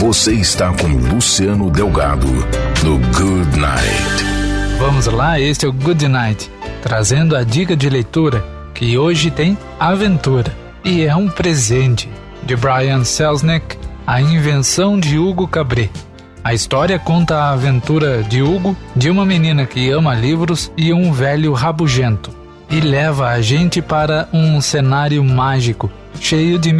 Você está com Luciano Delgado no Good Night. Vamos lá, este é o Good Night, trazendo a dica de leitura, que hoje tem aventura. E é um presente, de Brian Selznick, A Invenção de Hugo Cabret. A história conta a aventura de Hugo, de uma menina que ama livros e um velho rabugento, e leva a gente para um cenário mágico, cheio de